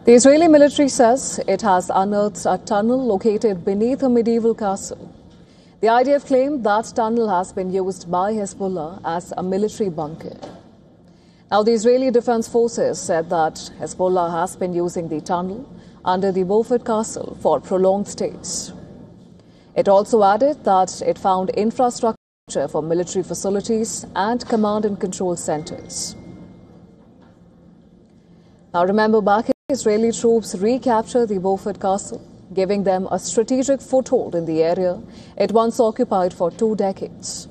The Israeli military says it has unearthed a tunnel located beneath a medieval castle. The IDF claimed that tunnel has been used by Hezbollah as a military bunker. Now, the Israeli Defense Forces said that Hezbollah has been using the tunnel under the Beaufort Castle for prolonged stays. It also added that it found infrastructure for military facilities and command and control centers. Now, remember, back Israeli troops recaptured the Beaufort Castle, giving them a strategic foothold in the area it once occupied for 2 decades.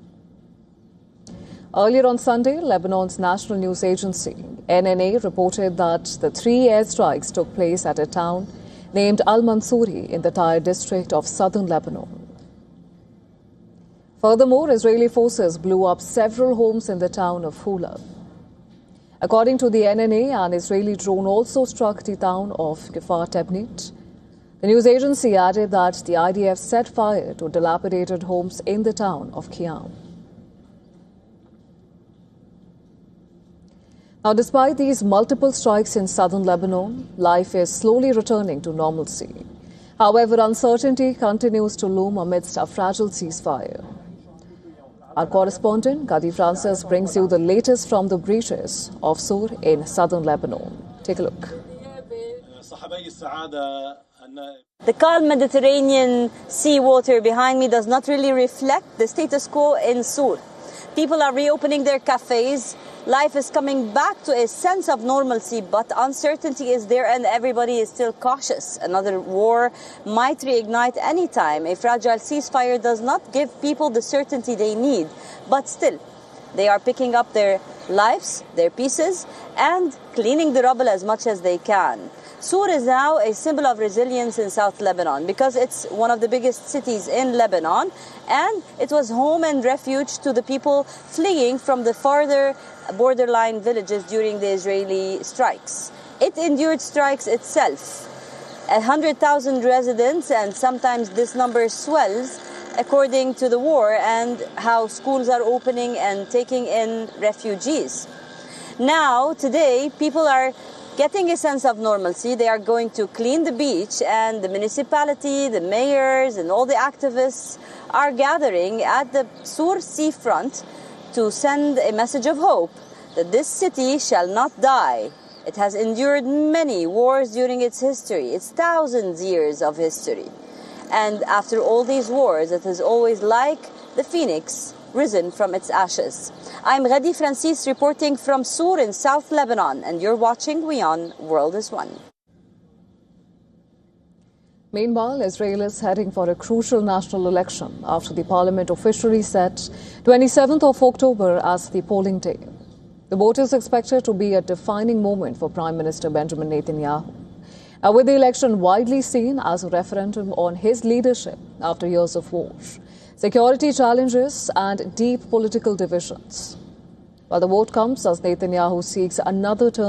Earlier on Sunday, Lebanon's national news agency, NNA, reported that the 3 airstrikes took place at a town named Al-Mansouri in the Tyre district of southern Lebanon. Furthermore, Israeli forces blew up several homes in the town of Hula. According to the NNA, an Israeli drone also struck the town of Kfar Tebnit. The news agency added that the IDF set fire to dilapidated homes in the town of Qiyam. Now, despite these multiple strikes in southern Lebanon, life is slowly returning to normalcy. However, uncertainty continues to loom amidst a fragile ceasefire. Our correspondent, Gadi Francis, brings you the latest from the breaches of Sur in southern Lebanon. Take a look. The calm Mediterranean sea water behind me does not really reflect the status quo in Sur. People are reopening their cafes. Life is coming back to a sense of normalcy, but uncertainty is there and everybody is still cautious. Another war might reignite any time. A fragile ceasefire does not give people the certainty they need, but still, they are picking up their lives, their pieces, and cleaning the rubble as much as they can. Sur is now a symbol of resilience in South Lebanon because it's one of the biggest cities in Lebanon, and it was home and refuge to the people fleeing from the farther borderline villages during the Israeli strikes. It endured strikes itself. 100,000 residents, and sometimes this number swells according to the war and how schools are opening and taking in refugees. Now, today, people are getting a sense of normalcy. They are going to clean the beach, and the municipality, the mayors, and all the activists are gathering at the Sur seafront to send a message of hope that this city shall not die. It has endured many wars during its history, its thousands years of history. And after all these wars, it is always like the phoenix risen from its ashes. I'm Gadi Francis reporting from Sur in South Lebanon, and you're watching WION World is One. Meanwhile, Israel is heading for a crucial national election after the parliament officially set 27th of October as the polling day. The vote is expected to be a defining moment for Prime Minister Benjamin Netanyahu. Now, with the election widely seen as a referendum on his leadership after years of war, security challenges and deep political divisions. While the vote comes as Netanyahu seeks another term